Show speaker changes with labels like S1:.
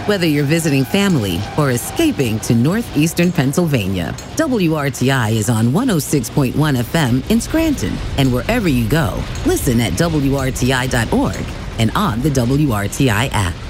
S1: Whether you're visiting family or escaping to northeastern Pennsylvania, WRTI is on 106.1 FM in Scranton. And wherever you go, listen at WRTI.org and on the WRTI app.